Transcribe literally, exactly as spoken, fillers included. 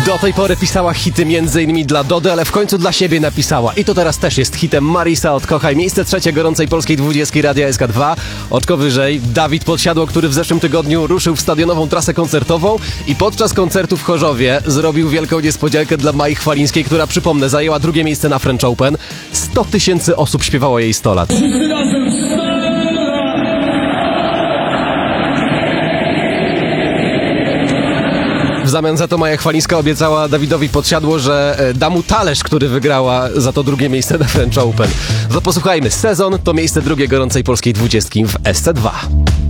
Do tej pory pisała hity między innymi dla Dody, ale w końcu dla siebie napisała. I to teraz też jest hitem Marisa Odkochaj. Miejsce trzecie gorącej polskiej dwudziestki Radia S K dwa. Oczko wyżej Dawid Podsiadło, który w zeszłym tygodniu ruszył w stadionową trasę koncertową i podczas koncertu w Chorzowie zrobił wielką niespodziankę dla Mai Chwalińskiej, która, przypomnę, zajęła drugie miejsce na French Open. sto tysięcy osób śpiewało jej sto lat. W zamian za to Maja Chwalińska obiecała Dawidowi Podsiadło, że da mu talerz, który wygrała za to drugie miejsce na French Open. To posłuchajmy. Sezon to miejsce drugie gorącej polskiej dwudziestki w S C dwa.